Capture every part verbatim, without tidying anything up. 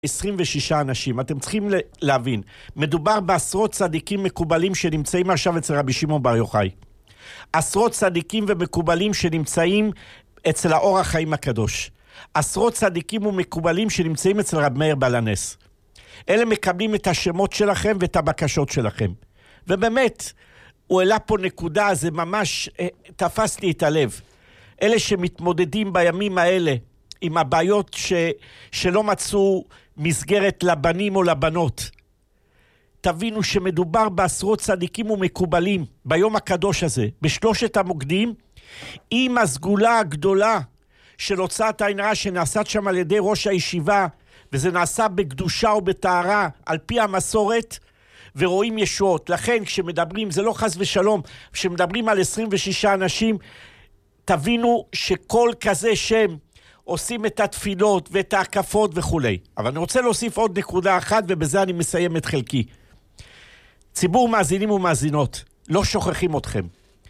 עשרים ושישה אנשים. אתם צריכים להבין, מדובר בעשרות צדיקים מקובלים שנמצאים עכשיו אצל רבי שמעון בר יוחאי. עשרות צדיקים ומקובלים שנמצאים אצל האור החיים הקדוש. עשרות צדיקים ומקובלים שנמצאים אצל רב מאיר בעל הנס. אלה מקבלים את השמות שלכם ואת הבקשות שלכם. ובאמת, הוא העלה פה נקודה, זה ממש תפס לי את הלב. אלה שמתמודדים בימים האלה עם הבעיות ש, שלא מצאו מסגרת לבנים או לבנות. תבינו שמדובר בעשרות צדיקים ומקובלים ביום הקדוש הזה, בשלושת המוקדים, עם הסגולה הגדולה של הוצאת עין הרע שנעשת שם על ידי ראש הישיבה, וזה נעשה בקדושה ובטהרה על פי המסורת, ורואים ישועות. לכן כשמדברים, זה לא חס ושלום, כשמדברים על עשרים ושישה אנשים, תבינו שכל כזה שם עושים את התפילות ואת ההקפות וכו'. אבל אני רוצה להוסיף עוד נקודה אחת, ובזה אני מסיים את חלקי. ציבור מאזינים ומאזינות, לא שוכחים אתכם.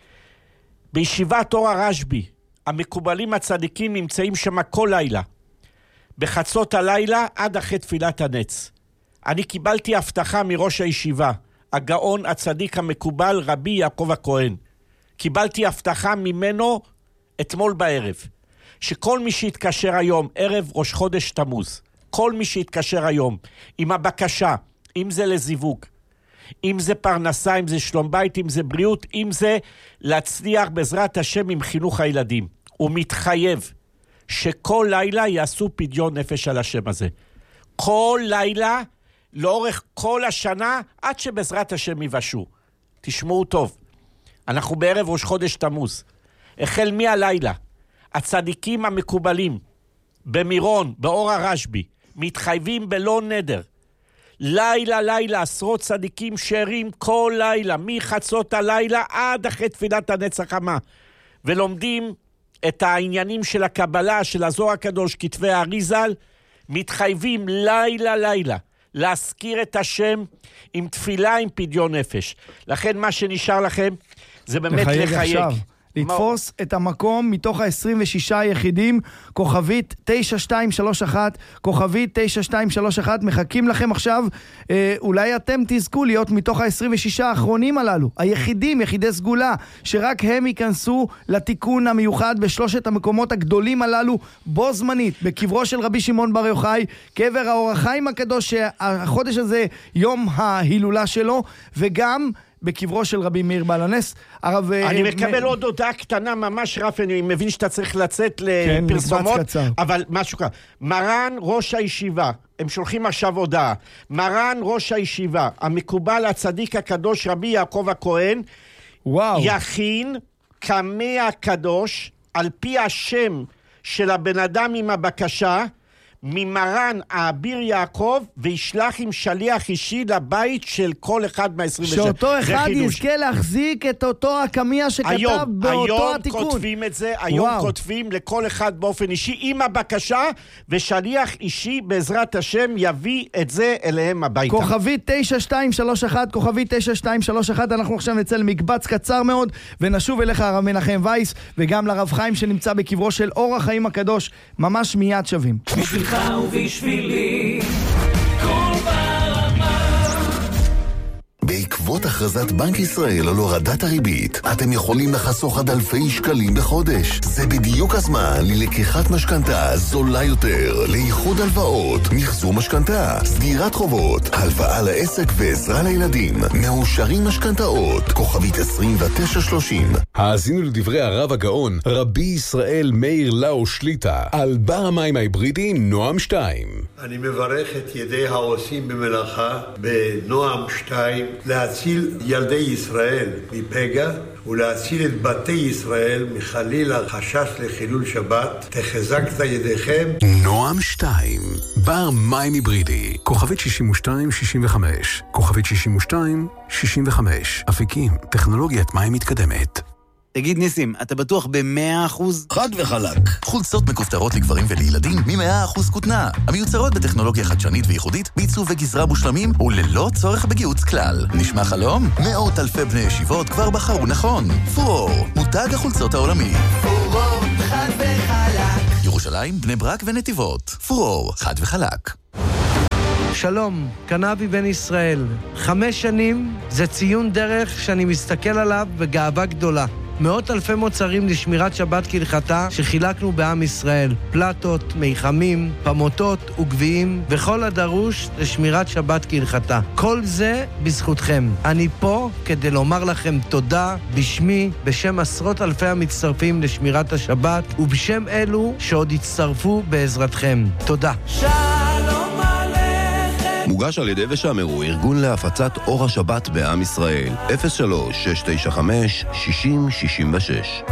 בישיבת אור הרשב"י, המקובלים הצדיקים נמצאים שם כל לילה. בחצות הלילה עד אחרי תפילת הנץ. אני קיבלתי הבטחה מראש הישיבה, הגאון הצדיק המקובל רבי יעקב הכהן. קיבלתי הבטחה ממנו אתמול בערב, שכל מי שיתקשר היום, ערב ראש חודש תמוז, כל מי שיתקשר היום עם הבקשה, אם זה לזיווג, אם זה פרנסה, אם זה שלום בית, אם זה בריאות, אם זה להצליח בעזרת השם עם חינוך הילדים, הוא מתחייב שכל לילה יעשו פדיון נפש על השם הזה. כל לילה, לאורך כל השנה, עד שבעזרת השם יבשו. תשמעו טוב, אנחנו בערב ראש חודש תמוז. החל מהלילה, הצדיקים המקובלים במירון, באור הרשב"י, מתחייבים בלא נדר. לילה לילה, עשרות צדיקים שרים כל לילה, מחצות הלילה עד אחרי תפילת הנץ החמה. ולומדים את העניינים של הקבלה, של הזוהר הקדוש, כתבי האריז"ל, מתחייבים לילה לילה להזכיר את השם עם תפילה, עם פדיון נפש. לכן מה שנשאר לכם זה באמת לחייג. לתפוס את המקום מתוך ה-עשרים ושישה היחידים, כוכבית תשע שתיים שלוש אחת, כוכבית תשע שתיים שלוש אחת, מחכים לכם עכשיו, אה, אולי אתם תזכו להיות מתוך ה-עשרים ושישה האחרונים הללו, היחידים, יחידי סגולה, שרק הם ייכנסו לתיקון המיוחד בשלושת המקומות הגדולים הללו, בו זמנית, בקברו של רבי שמעון בר יוחאי, קבר האור החיים הקדוש, שהחודש הזה יום ההילולה שלו, וגם בקברו של רבי מאיר בעל הנס. אני מקבל עוד הודעה קטנה ממש רף, אני מבין שאתה צריך לצאת לפרסומות, אבל משהו ככה. מרן ראש הישיבה, הם שולחים עכשיו הודעה, מרן ראש הישיבה, המקובל הצדיק הקדוש רבי יעקב הכהן, יכין קמע הקדוש, על פי השם של הבן אדם עם הבקשה, ממרן האביר יעקב, וישלח עם שליח אישי לבית של כל אחד מה-עשרים ושש. שאותו אחד יזכה להחזיק את אותו הקמיה שכתב היום, באותו היום התיקון. היום כותבים את זה, היום וואו. כותבים לכל אחד באופן אישי עם הבקשה, ושליח אישי בעזרת השם יביא את זה אליהם הביתה. כוכבית תשע שתיים שלוש אחת, כוכבית תשע שתיים שלוש אחת, אנחנו עכשיו נצא למקבץ קצר מאוד, ונשוב אליך הרב מנחם וייס, וגם לרב חיים שנמצא בקברו של אור החיים הקדוש, ממש מיד שווים. בשבילך ובשבילי כל ברמה. בעקבות הכרזת בנק ישראל על הורדת הריבית, אתם יכולים לחסוך עד אלפי שקלים בחודש. זה בדיוק הזמן ללקיחת משכנתה זולה יותר, לאיחוד הלוואות, מחזור משכנתה, סגירת חובות, הלוואה לעסק ועזרה לילדים, מאושרים משכנתאות, כוכבית עשרים ותשע שלושים. האזינו לדברי הרב הגאון, רבי ישראל מאיר לאו שליטה, על בר המים ההיברידי נועם שתיים. אני מברך את ידי העושים במלאכה בנועם שתיים, להציל ילדי ישראל מפגע ולהציל את בתי ישראל מחליל החשש לחילול שבת. תחזקת ידיכם. נועם שתיים, בר מים היברידי, כוכבית שישים ושתיים שישים וחמש, כוכבית שישים ושתיים שישים וחמש, אפיקים, טכנולוגיית מים מתקדמת. תגיד ניסים, אתה בטוח ב-מאה אחוז? חד וחלק. חולצות מכופתרות לגברים ולילדים מ-מאה אחוז כותנה. המיוצרות בטכנולוגיה חדשנית וייחודית, בעיצוב וגזרה מושלמים וללא צורך בגיוץ כלל. נשמע חלום? מאות אלפי בני ישיבות כבר בחרו נכון. פורור, מותג החולצות העולמי. פורור, חד וחלק. ירושלים, בני ברק ונתיבות. פורור, חד וחלק. שלום, קנבי בן ישראל. חמש שנים זה ציון דרך שאני מסתכל עליו בגאווה גדולה. מאות אלפי מוצרים לשמירת שבת כהלכתה שחילקנו בעם ישראל. פלטות, מיחמים, פמוטות וגביעים וכל הדרוש לשמירת שבת כהלכתה. כל זה בזכותכם. אני פה כדי לומר לכם תודה בשמי, בשם עשרות אלפי המצטרפים לשמירת השבת ובשם אלו שעוד יצטרפו בעזרתכם. תודה. שלום עליכם. מוגש על ידי ושמרו, ארגון להפצת אור השבת בעם ישראל. אפס שלוש שש תשע חמש שישים שישים ושש.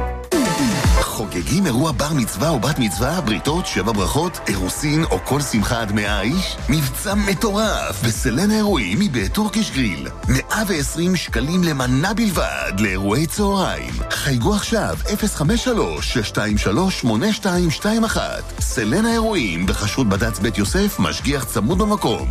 חוגגים אירוע בר מצווה או בת מצווה, בריתות, שבע ברכות, אירוסין או כל שמחה עד מאה איש? מבצע מטורף בסלן האירועים מבית טורקיש גריל. מאה ועשרים שקלים למנה בלבד לאירועי צהריים. חייגו עכשיו אפס חמש שלוש שש שתיים שלוש שמונה שתיים שתיים אחת. סלן האירועים בחשרות בד"ץ בית יוסף, משגיח צמוד במקום.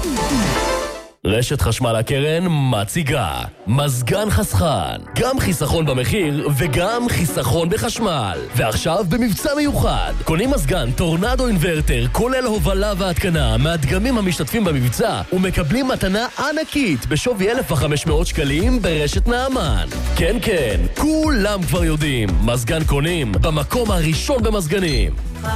רשת חשמל הקרן מציגה מזגן חסכן, גם חיסכון במחיר וגם חיסכון בחשמל. ועכשיו במבצע מיוחד, קונים מזגן טורנדו אינברטר כולל הובלה והתקנה מהדגמים המשתתפים במבצע ומקבלים מתנה ענקית בשווי אלף וחמש מאות שקלים ברשת נעמן. כן כן, כולם כבר יודעים, מזגן קונים במקום הראשון במזגנים.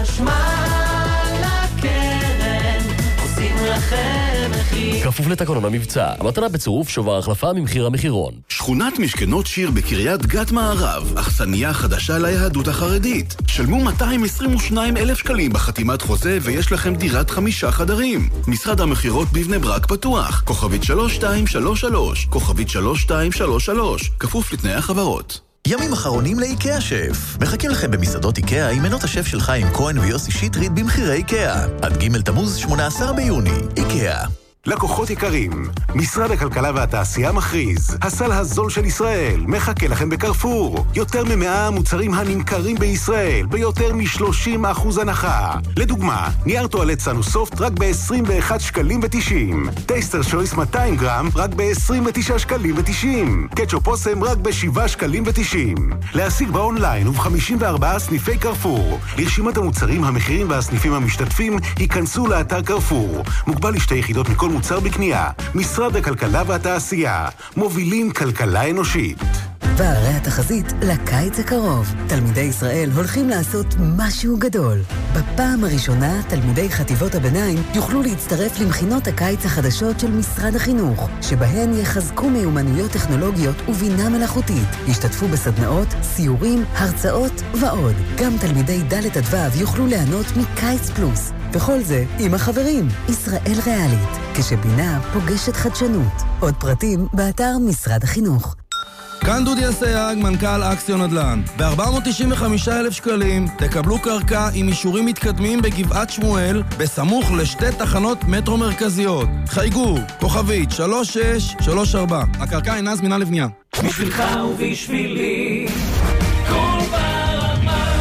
חשמל הקרן עושים לכם מחיר. כפוף לתקנון המבצע, המתנה בצירוף שובר החלפה ממחיר המחירון. שכונת משכנות שיר בקריית גת מערב, אכסניה חדשה ליהדות החרדית. שלמו מאתיים עשרים ושניים אלף שקלים בחתימת חוזה ויש לכם דירת חמישה חדרים. משרד המחירות בבני ברק פתוח, כוכבית שלוש שתיים שלוש שלוש, כוכבית שלוש שתיים שלוש שלוש, כפוף לתנאי החברות. ימים אחרונים לאיקאה שף. מחכים לכם במסעדות איקאה עם מנות השף של חיים כהן ויוסי שטרית במחירי איקאה. עד ג' תמוז שמונה עשר ביוני. איקאה. לקוחות יקרים, משרד הכלכלה והתעשייה מכריז, הסל הזול של ישראל מחכה לכם בקרפור. יותר ממאה המוצרים הנמכרים בישראל ביותר מ-שלושים אחוז הנחה. לדוגמה, נייר טואלט סנוסופט רק ב-עשרים ואחד שקלים ותשעים, טייסטר שויס מאתיים גרם רק ב-עשרים ותשעה שקלים ותשעים, קטשופ אוסם רק ב-שבעה שקלים ותשעים. להשיג באונליין וב-חמישים וארבעה סניפי קרפור. לרשימת המוצרים, המחירים והסניפים המשתתפים ייכנסו לאתר קרפור. מוגבל לשתי יחידות מכל מוצר בקנייה. משרד הכלכלה והתעשייה, מובילים כלכלה אנושית. והרי התחזית לקיץ הקרוב. תלמידי ישראל הולכים לעשות משהו גדול. בפעם הראשונה, תלמידי חטיבות הביניים יוכלו להצטרף למכינות הקיץ החדשות של משרד החינוך, שבהן יחזקו מיומנויות טכנולוגיות ובינה מלאכותית. ישתתפו בסדנאות, סיורים, הרצאות ועוד. גם תלמידי ד' עד ו' יוכלו ליהנות מקיץ פלוס. וכל זה עם החברים. ישראל ריאלית, כשבינה פוגשת חדשנות. עוד פרטים באתר משרד החינוך. כאן דודי אסייג, מנכ"ל אקסיון נדל"ן. ב-ארבע מאות תשעים וחמישה אלף שקלים תקבלו קרקע עם אישורים מתקדמים בגבעת שמואל, בסמוך לשתי תחנות מטרו מרכזיות. חייגו, כוכבית שלוש שש שלוש ארבע. הקרקע אינה זמינה לבנייה. בשבילך ובשבילי כל ברמה.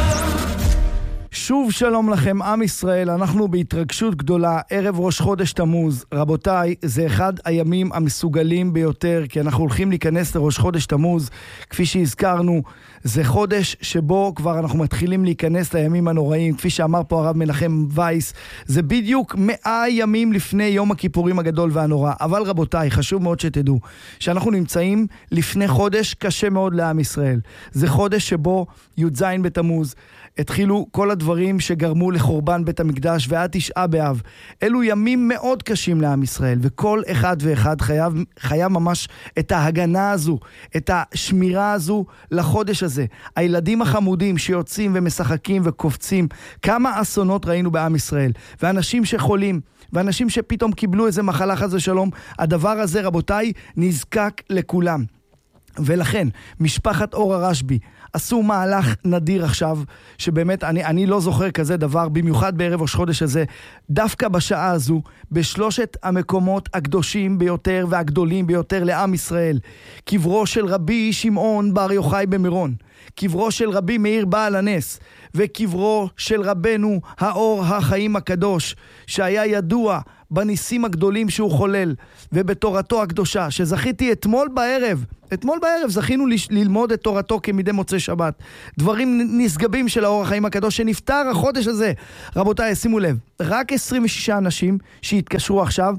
שוב שלום לכם, עם ישראל, אנחנו בהתרגשות גדולה, ערב ראש חודש תמוז. רבותיי, זה אחד הימים המסוגלים ביותר, כי אנחנו הולכים להיכנס לראש חודש תמוז. כפי שהזכרנו, זה חודש שבו כבר אנחנו מתחילים להיכנס לימים הנוראים. כפי שאמר פה הרב מנחם וייס, זה בדיוק מאה ימים לפני יום הכיפורים הגדול והנורא. אבל רבותיי, חשוב מאוד שתדעו, שאנחנו נמצאים לפני חודש קשה מאוד לעם ישראל. זה חודש שבו י"ז בתמוז, התחילו כל הדברים שגרמו לחורבן בית המקדש ועד תשעה באב. אלו ימים מאוד קשים לעם ישראל, וכל אחד ואחד חייב, חייב ממש את ההגנה הזו, את השמירה הזו לחודש הזה. הילדים החמודים שיוצאים ומשחקים וקופצים, כמה אסונות ראינו בעם ישראל, ואנשים שחולים, ואנשים שפתאום קיבלו איזה מחלה חס ושלום. הדבר הזה, רבותיי, נזקק לכולם. ולכן, משפחת אור הרשב"י עשו מהלך נדיר עכשיו, שבאמת אני, אני לא זוכר כזה דבר, במיוחד בערב ראש חודש הזה, דווקא בשעה הזו, בשלושת המקומות הקדושים ביותר והגדולים ביותר לעם ישראל. קברו של רבי שמעון בר יוחאי במירון, קברו של רבי מאיר בעל הנס, וקברו של רבנו האור החיים הקדוש, שהיה ידוע בניסים הגדולים שהוא חולל, ובתורתו הקדושה, שזכיתי אתמול בערב, אתמול בערב זכינו ללמוד את תורתו כמדי מוצאי שבת. דברים נשגבים של האור החיים הקדוש שנפטר החודש הזה. רבותיי, שימו לב, רק עשרים ושישה אנשים שהתקשרו עכשיו,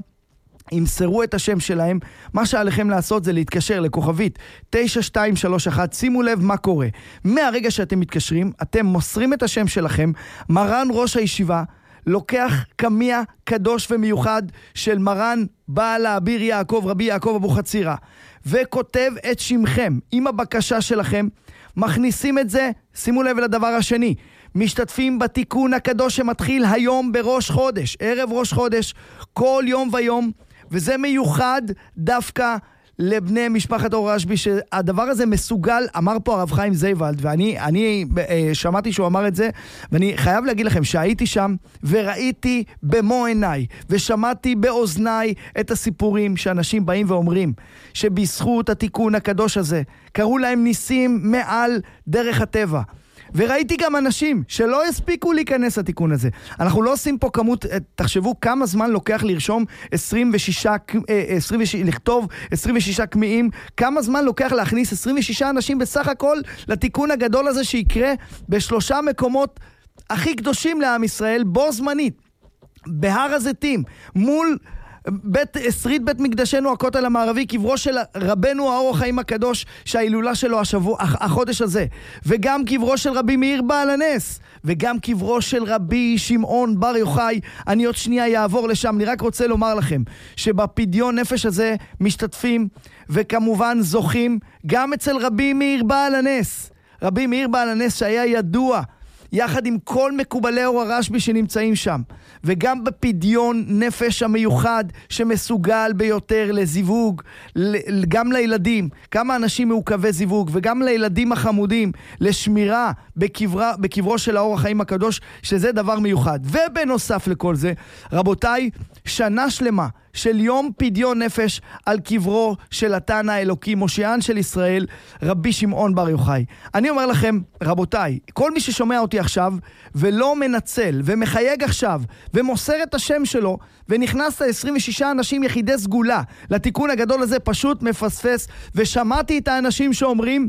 ימסרו את השם שלהם. מה שעליכם לעשות זה להתקשר לכוכבית תשע שתיים שלוש אחת. שימו לב מה קורה. מהרגע שאתם מתקשרים, אתם מוסרים את השם שלכם, מרן ראש הישיבה לוקח קמיה קדוש ומיוחד של מרן בעל האביר יעקב, רבי יעקב אבוחצירא, וכותב את שמכם עם הבקשה שלכם, מכניסים את זה, שימו לב לדבר השני, משתתפים בתיקון הקדוש שמתחיל היום בראש חודש, ערב ראש חודש, כל יום ויום, וזה מיוחד דווקא לבני משפחת אור רשב"י, שהדבר הזה מסוגל, אמר פה הרב חיים זייבלד, ואני אני, אה, שמעתי שהוא אמר את זה, ואני חייב להגיד לכם שהייתי שם, וראיתי במו עיניי, ושמעתי באוזניי את הסיפורים שאנשים באים ואומרים, שבזכות התיקון הקדוש הזה, קראו להם ניסים מעל דרך הטבע. וראיתי גם אנשים שלא הספיקו להיכנס לתיקון הזה. אנחנו לא עושים פה כמות, תחשבו כמה זמן לוקח לרשום עשרים ושישה, עשרים ושש, לכתוב עשרים ושישה קמיעים, כמה זמן לוקח להכניס עשרים ושישה אנשים בסך הכל לתיקון הגדול הזה שיקרה בשלושה מקומות הכי קדושים לעם ישראל, בו זמנית, בהר הזיתים, מול בית, שריד בית מקדשנו הכותל המערבי, קברו של רבנו האור החיים הקדוש שההילולה שלו השבוע, החודש הזה, וגם קברו של רבי מאיר בעל הנס, וגם קברו של רבי שמעון בר יוחאי. אני עוד שנייה יעבור לשם. אני רק רוצה לומר לכם שבפדיון נפש הזה משתתפים וכמובן זוכים גם אצל רבי מאיר בעל הנס, רבי מאיר בעל הנס שהיה ידוע יחד עם כל מקובלי אור הרשב"י שנמצאים שם, וגם בפדיון נפש המיוחד שמסוגל ביותר לזיווג, גם לילדים, כמה אנשים מעוכבי זיווג, וגם לילדים החמודים, לשמירה בקברה, בקברו של האור החיים הקדוש, שזה דבר מיוחד. ובנוסף לכל זה, רבותיי, שנה שלמה של יום פדיון נפש על קברו של התן האלוקי, מושיען של ישראל, רבי שמעון בר יוחאי. אני אומר לכם, רבותיי, כל מי ששומע אותי עכשיו ולא מנצל ומחייג עכשיו ומוסר את השם שלו ונכנס ל-עשרים ושישה אנשים יחידי סגולה לתיקון הגדול הזה, פשוט מפספס. ושמעתי את האנשים שאומרים,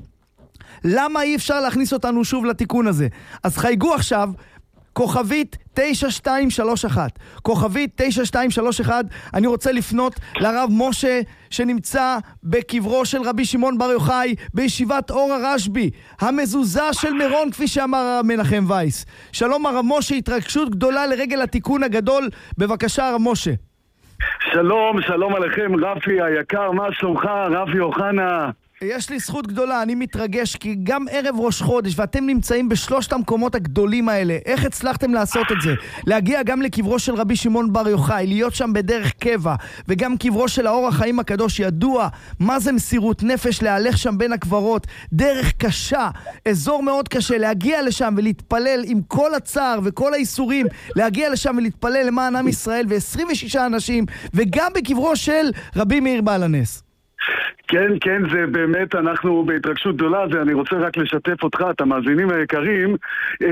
למה אי אפשר להכניס אותנו שוב לתיקון הזה? אז חייגו עכשיו כוכבית תשע שתיים שלוש אחת, כוכבית תשע שתיים שלוש אחת. אני רוצה לפנות לרב משה שנמצא בקברו של רבי שמעון בר יוחאי בישיבת אור הרשב"י, המזוזה של מירון, כפי שאמר הרב מנחם וייס. שלום הרב משה, התרגשות גדולה לרגל התיקון הגדול. בבקשה הרב משה. שלום, שלום עליכם רפי היקר, מה שלומך רפי אוחנה? יש לי זכות גדולה, אני מתרגש, כי גם ערב ראש חודש, ואתם נמצאים בשלושת המקומות הגדולים האלה. איך הצלחתם לעשות את זה? להגיע גם לקברו של רבי שמעון בר יוחאי, להיות שם בדרך קבע, וגם קברו של האור החיים הקדוש, ידוע מה זה מסירות נפש, להלך שם בין הקברות, דרך קשה, אזור מאוד קשה, להגיע לשם ולהתפלל עם כל הצער וכל האיסורים, להגיע לשם ולהתפלל למען עם ישראל, ו-עשרים ושישה אנשים, וגם בקברו של רבי מאיר בעל הנס. כן, כן, זה באמת, אנחנו בהתרגשות גדולה, ואני רוצה רק לשתף אותך, את המאזינים היקרים, אה,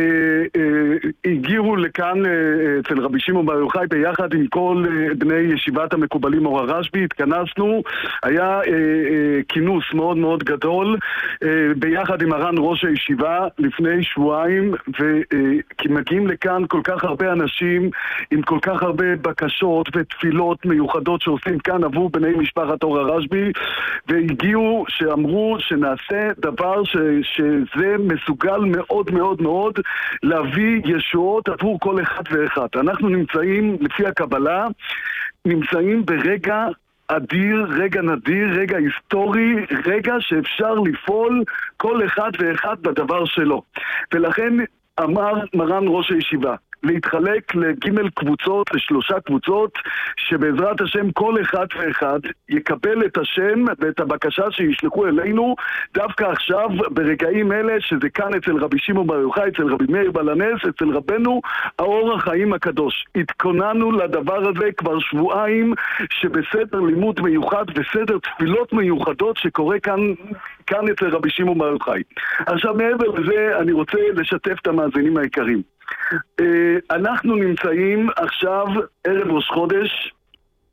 אה, הגיעו לכאן אה, אצל רבי שמעון בר יוחאי ביחד עם כל אה, בני ישיבת המקובלים אור הרשב"י, התכנסנו, היה אה, אה, כינוס מאוד מאוד גדול, אה, ביחד עם מרן ראש הישיבה לפני שבועיים, ומגיעים אה, לכאן כל כך הרבה אנשים, עם כל כך הרבה בקשות ותפילות מיוחדות שעושים כאן עבור בני משפחת אור הרשב"י, והגיעו שאמרו שנעשה דבר ש, שזה מסוגל מאוד מאוד מאוד להביא ישועות עבור כל אחד ואחד. אנחנו נמצאים, לפי הקבלה, נמצאים ברגע אדיר, רגע נדיר, רגע היסטורי, רגע שאפשר לפעול כל אחד ואחד בדבר שלו. ולכן אמר מרן ראש הישיבה, להתחלק לגימל קבוצות, לשלושה קבוצות, שבעזרת השם כל אחד ואחד יקבל את השם ואת הבקשה שישלחו אלינו דווקא עכשיו ברגעים אלה, שזה כאן אצל רבי שמעון בר יוחאי, אצל רבי מאיר בעל הנס, אצל רבנו האור החיים הקדוש. התכוננו לדבר הזה כבר שבועיים, שבסדר לימוד מיוחד וסדר תפילות מיוחדות שקורה כאן כאן אצל רבי שמעון בר יוחאי. עכשיו מעבר לזה אני רוצה לשתף את המאזינים העיקרים. אנחנו נמצאים עכשיו ערב ראש חודש,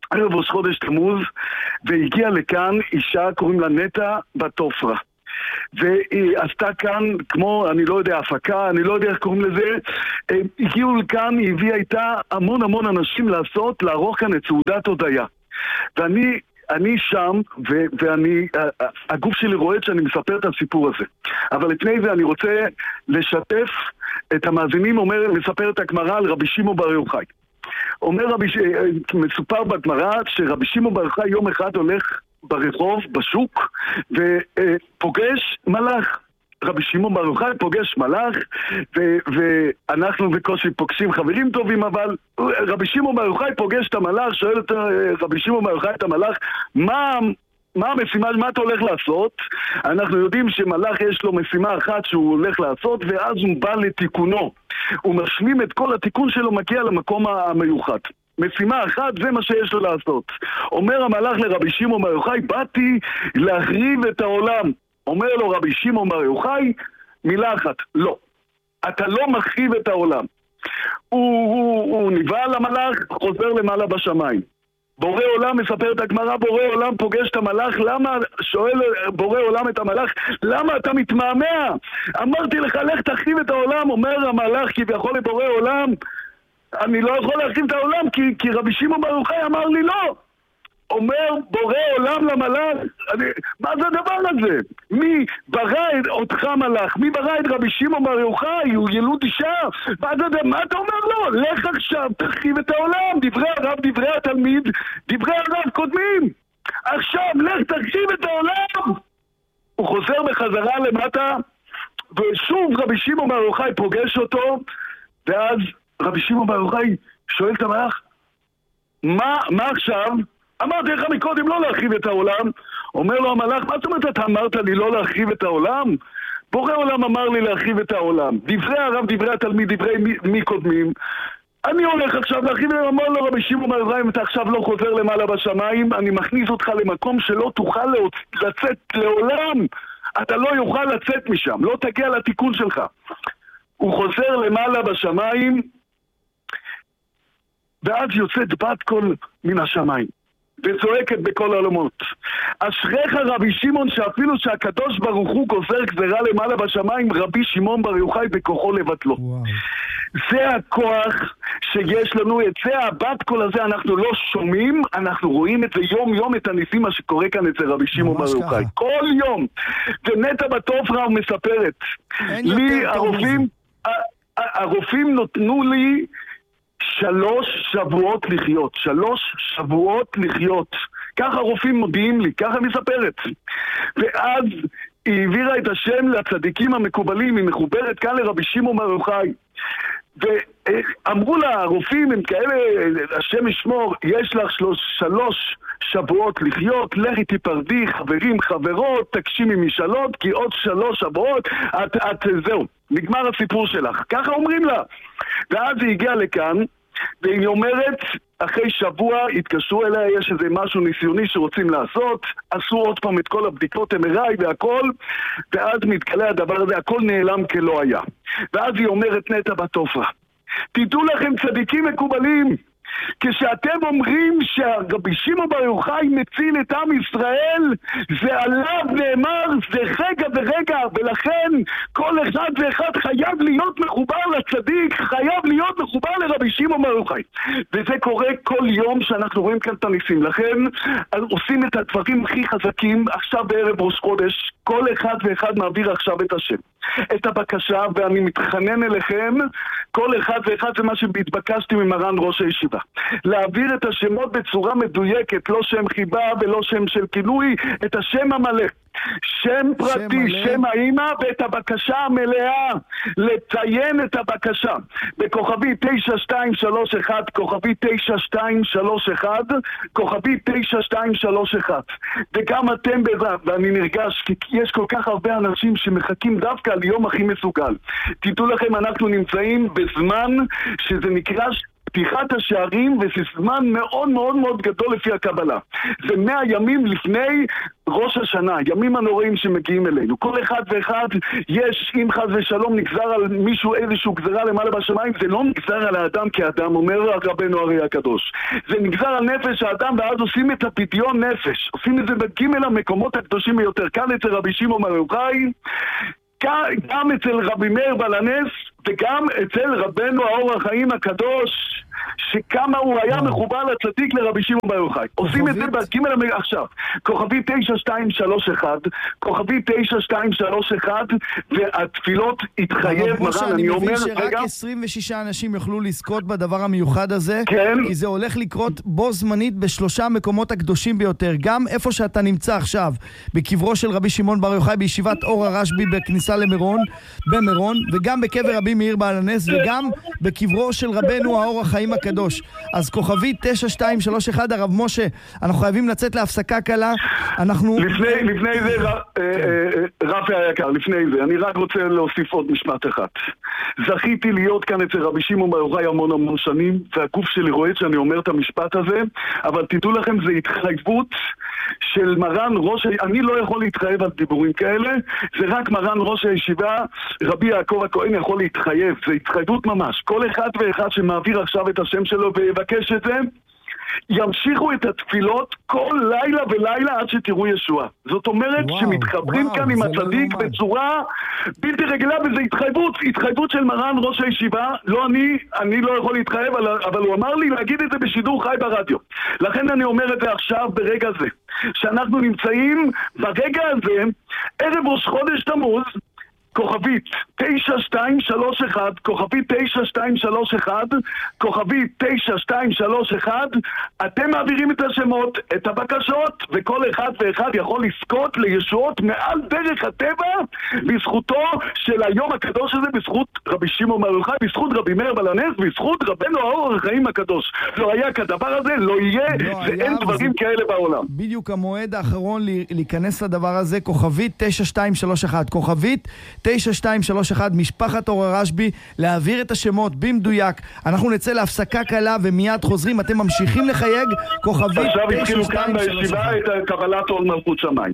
ערב ראש חודש תמוז, והגיעה לכאן אישה, קוראים לה נטע בת עופרה. והיא עשתה כאן, כמו, אני לא יודע, הפקה, אני לא יודע איך קוראים לזה, הגיעו לכאן, היא הביאה איתה המון המון אנשים לעשות, לערוך כאן את סעודת הודיה. ואני... אני שם, ו- ואני, הגוף שלי רואה שאני מספר את הסיפור הזה. אבל לפני זה אני רוצה לשתף את המאזינים, אומר, מספר את הגמרא על רבי שמעון בר יוחאי. אומר רבי, מסופר בגמרא שרבי שמעון בר יוחאי יום אחד הולך ברחוב, בשוק, ופוגש מלאך. רבי שמעון בר יוחאי פוגש מלאך, ו- ואנחנו בקושי פוגשים חברים טובים, אבל רבי שמעון בר יוחאי פוגש את המלאך, שואל את רבי שמעון בר יוחאי את המלאך, מה, מה המשימה, מה אתה הולך לעשות? אנחנו יודעים שמלאך יש לו משימה אחת שהוא הולך לעשות, ואז הוא בא לתיקונו. הוא משלים את כל התיקון שלו, מגיע למקום המיוחד. משימה אחת, זה מה שיש לו לעשות. אומר המלאך לרבי שמעון בר יוחאי, באתי להחריב את העולם. אומר לו רבי שמעון בר יוחאי, מילה אחת, לא. אתה לא מחריב את העולם. הוא, הוא, הוא נבהל למלאך, חוזר למעלה בשמיים. בורא עולם, מספר את הגמרא, בורא עולם פוגש את המלאך, למה, שואל בורא עולם את המלאך, למה אתה מתמהמה? אמרתי לך, לך תחריב את העולם. אומר המלאך, כביכול לבורא עולם, אני לא יכול להחריב את העולם, כי, כי רבי שמעון בר יוחאי אמר לי לא. אומר בורא עולם למלאך, אני, מה זה הדבר הזה? מי ברא אותך מלאך? מי ברא את רבי שמעון בר יוחאי? הוא ילוד אישה? מה, זה, מה אתה אומר לו? לך עכשיו, תחריב את העולם. דברי הרב, דברי התלמיד, דברי הרב קודמים. עכשיו, לך תחריב את העולם. הוא חוזר בחזרה למטה, ושוב רבי שמעון בר יוחאי פוגש אותו, ואז רבי שמעון בר יוחאי שואל את המלאך, מה, מה עכשיו? אמרתי לך מקודם לא להרחיב את העולם. אומר לו המלאך, מה זאת אומרת אתה אמרת לי לא להרחיב את העולם? בורא עולם אמר לי להרחיב את העולם. דברי הרב, דברי התלמיד, דברי מי, מי קודמים. אני הולך עכשיו להרחיב, אמר לו רבי שמעון בר יוחאי, אם אתה עכשיו לא חוזר למעלה בשמיים, אני מכניס אותך למקום שלא תוכל לצאת לעולם. אתה לא יוכל לצאת משם, לא תגיע לתיקון שלך. הוא חוזר למעלה בשמיים, ואז יוצאת בת קול מן השמיים. וזועקת בכל העולמות. אשריך רבי שמעון, שאפילו שהקדוש ברוך הוא גוזר גזרה למעלה בשמיים, רבי שמעון בר יוחאי בכוחו לבטלו. וואו. זה הכוח שיש לנו, את זה הבת קול הזה אנחנו לא שומעים, אנחנו רואים את זה יום יום, את הניסים מה שקורה כאן אצל רבי שמעון בר יוחאי. כל יום. ונטע בת עופרה מספרת. לי הרופאים, הרופאים נותנו לי שלוש שבועות לחיות, שלוש שבועות לחיות. ככה הרופאים מודיעים לי, ככה מספרת. ואז היא העבירה את השם לצדיקים המקובלים, היא מחוברת כאן לרבי שמעון בר יוחאי. ואמרו לה, הרופאים הם כאלה, השם ישמור, יש לך שלוש, שלוש שבועות לחיות, לכי תיפרדי, חברים, חברות, תגשימי משאלות, כי עוד שלוש שבועות, את, את, זהו, נגמר הסיפור שלך. ככה אומרים לה. ואז היא הגיעה לכאן, והיא אומרת, אחרי שבוע התקשרו אליה, יש איזה משהו ניסיוני שרוצים לעשות, עשו עוד פעם את כל הבדיקות אם אר איי והכל, ואז מתגלה הדבר הזה, הכל נעלם כלא היה. ואז היא אומרת נטע בת עופרה, תדעו לכם צדיקים מקובלים, כשאתם אומרים שרבי שמעון בר יוחאי מציל את עם ישראל, זה עליו נאמר, זה רגע ורגע, ולכן כל אחד ואחד חייב להיות מחובר לצדיק, חייב להיות מחובר לרבי שמעון בר יוחאי. וזה קורה כל יום שאנחנו רואים כאן את הניסים. לכן עושים את הדברים הכי חזקים עכשיו בערב ראש חודש, כל אחד ואחד מעביר עכשיו את השם, את הבקשה, ואני מתחנן אליכם, כל אחד ואחד זה מה שהתבקשתי ממרן ראש הישיבה, להעביר את השמות בצורה מדויקת, לא שם חיבה ולא שם של כינוי, את השם המלא, שם פרטי, שם, שם האמא, ואת הבקשה המלאה, לציין את הבקשה בכוכבי תשע שתיים שלוש אחת, כוכבי תשע שתיים שלוש אחת, כוכבי תשע שתיים שלוש אחת. וגם אתם בעזרת, ואני נרגש כי יש כל כך הרבה אנשים שמחכים דווקא על יום הכי מסוגל. תדעו לכם, אנחנו נמצאים בזמן שזה נקרא פתיחת השערים, וזה זמן מאוד מאוד מאוד גדול לפי הקבלה. זה מאה ימים לפני ראש השנה, ימים הנוראים שמגיעים אלינו. כל אחד ואחד יש, אם חס ושלום נגזר על מישהו איזשהו גזרה למעלה בשמיים, זה לא נגזר על האדם כאדם, אומר רבנו הרי הקדוש. זה נגזר על נפש האדם, ואז עושים את הפדיון נפש. עושים את זה בגימל המקומות הקדושים ביותר. כאן אצל רבי שמעון בר יוחאי, גם אצל רבי מאיר בעל הנס, וגם אצל רבנו האור החיים הקדוש, שכמה הוא היה מחובר לצדיק לרבי שמעון בר יוחאי. עושים את זה בגימל המקומות. עכשיו, כוכבי תשע שתיים שלוש אחת, כוכבי תשע שתיים שלוש אחת, והתפילות התחייב מרן, אני אומר, אני מבין שרק עשרים ושישה אנשים יוכלו לזכות בדבר המיוחד הזה, כי זה הולך לקרות בו זמנית בשלושה המקומות הקדושים ביותר, גם איפה שאתה נמצא עכשיו, בקברו של רבי שמעון בר יוחאי, בישיבת אור הרשב"י בכניסה למירון, במירון, וגם בקבר רבי מאיר בעל הנס, וגם בקברו של רבנו האור החיים הקדוש. אז כוכבי תשע שתיים שלוש אחת, הרב משה, אנחנו חייבים לצאת להפסקה קלה. אנחנו... לפני, לפני זה, רפי היקר, לפני זה, אני רק רוצה להוסיף עוד משפט אחד. זכיתי להיות כאן אצל רבי שמעון בר יוחאי המון המון שנים, והגוף שלי רואה שאני אומר את המשפט הזה, אבל תדעו לכם, זה התחייבות של מרן ראש, אני לא יכול להתחייב על דיבורים כאלה, זה רק מרן ראש הישיבה, רבי יעקב הכהן יכול להתחייב, זה התחייבות ממש. כל אחד ואחד שמעביר עכשיו את השם שלו ויבקש את זה, ימשיכו את התפילות כל לילה ולילה עד שתראו ישועה. זאת אומרת וואו, שמתחברים וואו, כאן עם הצדיק לא בצורה בלתי רגילה, וזה התחייבות, התחייבות של מרן ראש הישיבה. לא אני, אני לא יכול להתחייב, אבל הוא אמר לי להגיד את זה בשידור חי ברדיו. לכן אני אומר את זה עכשיו ברגע זה, שאנחנו נמצאים ברגע הזה, ערב ראש חודש תמוז, כוכבית תשע שתיים שלוש אחת, כוכבית תשע שתיים שלוש אחת, כוכבית תשע שתיים שלוש אחת, אתם מעבירים את השמות, את הבקשות, וכל אחד ואחד יכול לזכות לישועות מעל דרך הטבע, בזכותו של היום הקדוש הזה, בזכות רבי שמעון בר יוחאי, בזכות רבי מאיר בעל הנס, בזכות רבנו האור החיים הקדוש. לא היה כדבר הזה, לא יהיה, לא ואין היה, דברים וזה... כאלה בעולם. בדיוק המועד האחרון להיכנס לדבר הזה, כוכבית תשע שתיים שלוש אחת, כוכבית תשע שתיים שלוש אחת, משפחת אור הרשב"י, להעביר את השמות במדויק. אנחנו נצא להפסקה קלה ומיד חוזרים. אתם ממשיכים לחייג, כוכבית עכשיו התחילו כאן בישיבה את קבלת עול מלכות שמיים.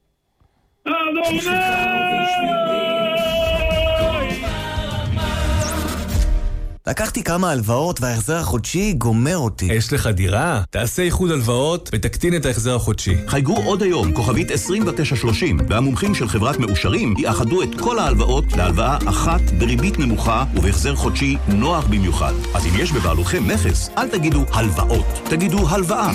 לקחתי כמה הלוואות וההחזר החודשי גומר אותי. יש לך דירה? תעשה איחוד הלוואות ותקטין את ההחזר החודשי. חייגו עוד היום, כוכבית עשרים ותשע שלושים, והמומחים של חברת מאושרים יאחדו את כל ההלוואות להלוואה אחת בריבית נמוכה ובהחזר חודשי נוח במיוחד. אז אם יש בבעלותכם נכס, אל תגידו הלוואות, תגידו הלוואה.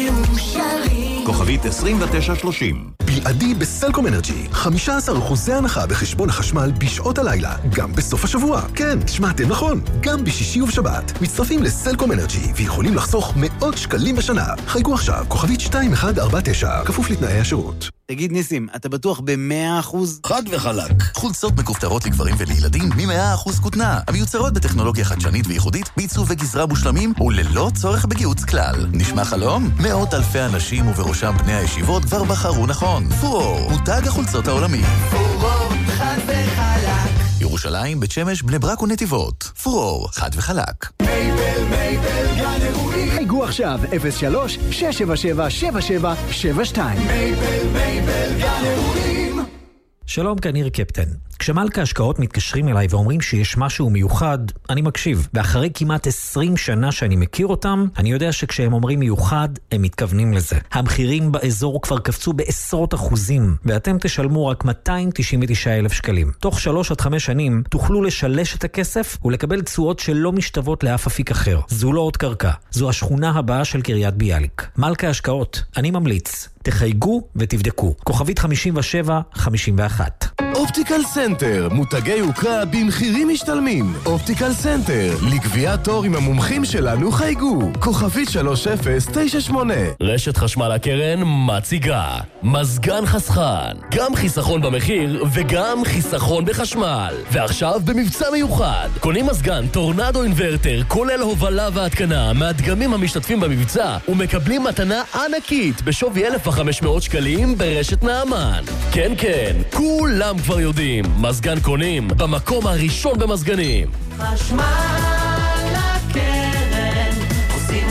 מאושרים. כוכבית עשרים ותשע שלושים. בלעדי בסלקום אנרג'י, חמישה עשר אחוזי הנחה בחשבון החשמל בשעות הלילה, גם בסוף השבוע. כן, שמעתם נכון, גם בשישי ובשבת. מצטרפים לסלקום אנרג'י ויכולים לחסוך מאות שקלים בשנה. חייגו עכשיו, כוכבית שתיים אחת ארבע תשע, כפוף לתנאי השירות. תגיד ניסים, אתה בטוח ב-מאה אחוז? חד וחלק. חולצות מכופתרות לגברים ולילדים מ-מאה אחוז כותנה, המיוצרות בטכנולוגיה חדשנית וייחודית, בעיצוב וגזרה מושלמים וללא צורך בגיוץ כלל. נשמע חלום? מאות אלפי אנשים ובראשם בני הישיבות כבר בחרו נכון. פורור, מותג החולצות העולמי. פורור, חד וחלק. ירושלים, בית שמש, בני ברק ונתיבות. פורור, חד וחלק. מייבל, מייבל, גן אירועים. חייגו עכשיו, אפס שלוש שש שבע שבע שבע שבע שבע שתיים. מייבל, מייבל, גן אירועים. שלום, כאן ניר קפטן. כשמלכה השקעות מתקשרים אליי ואומרים שיש משהו מיוחד, אני מקשיב. ואחרי כמעט עשרים שנה שאני מכיר אותם, אני יודע שכשהם אומרים מיוחד, הם מתכוונים לזה. המחירים באזור כבר קפצו בעשרות אחוזים, ואתם תשלמו רק מאתיים תשעים ותשעה אלף שקלים. תוך שלוש עד חמש שנים תוכלו לשלש את הכסף ולקבל תשואות שלא משתוות לאף אפיק אחר. זו לא עוד קרקע, זו השכונה הבאה של קריית ביאליק. מלכה השקעות, אני ממליץ. תחייגו ותבדקו. כוכבית חמישים ושבע חמישים ואחת. אופטיקל סנטר, מותגי יוקרה במחירים משתלמים. אופטיקל סנטר, לקביעת תור עם המומחים שלנו חייגו. כוכבית שלוש אפס תשע שמונה. רשת חשמל הקרן מציגה מזגן חסכן, גם חיסכון במחיר וגם חיסכון בחשמל. ועכשיו במבצע מיוחד, קונים מזגן טורנדו אינברטר כולל הובלה והתקנה מהדגמים המשתתפים במבצע ומקבלים מתנה ענקית בשווי אלף וחמש מאות שקלים ברשת נעמן. כן כן, כולם כבר יודעים, מזגן קונים במקום הראשון במזגנים. חשמל הקרן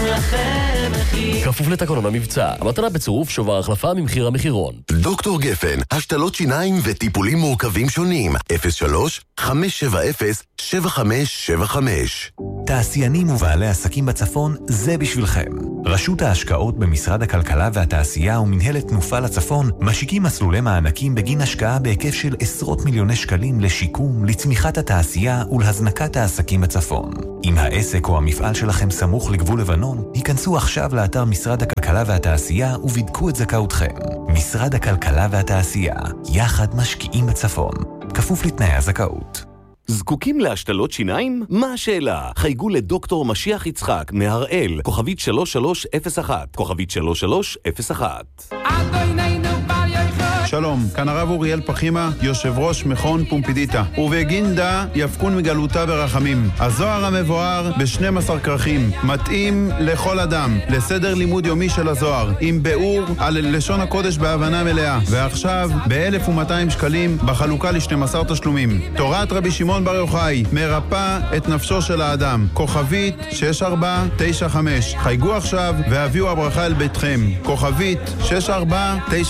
לכם מחיר. כפוף לתקנון המבצע. המתנה בצירוף שובר החלפה ממחיר המחירון. דוקטור גפן, השתלות שיניים וטיפולים מורכבים שונים. אפס שלוש חמש שבע אפס שבע חמש שבע חמש. תעשיינים ובעלי עסקים בצפון, זה בשבילכם. רשות ההשקעות במשרד הכלכלה והתעשייה ומנהלת תנופה לצפון משיקים מסלולי מענקים בגין השקעה בהיקף של עשרות מיליוני שקלים לשיקום, לצמיחת התעשייה ולהזנקת העסקים בצפון. אם העסק או המפעל שלכם סמוך לגבול לבנון, היכנסו עכשיו לאתר משרד הכלכלה והתעשייה ובדקו את זכאותכם. משרד הכלכלה והתעשייה, יחד משקיעים בצפון. כפוף לתנאי הזכאות. זקוקים להשתלות שיניים? מה השאלה? חייגו לדוקטור משיח יצחק מהראל, כוכבית שלוש שלוש אפס אחת, כוכבית שלוש שלוש אפס אחת. שלום, כאן הרב אוריאל פחימה, יושב ראש מכון פומפידיטה. ובגינדה יפקון מגלותה ברחמים. הזוהר המבואר ב-שנים עשר כרכים, מתאים לכל אדם, לסדר לימוד יומי של הזוהר, עם ביאור על לשון הקודש בהבנה מלאה. ועכשיו, ב-אלף ומאתיים שקלים בחלוקה ל-שנים עשר תשלומים. תורת רבי שמעון בר יוחאי, מרפא את נפשו של האדם. כוכבית שש ארבע תשע חמש. חייגו עכשיו והביאו הברכה אל ביתכם. כוכבית שש ארבע תשע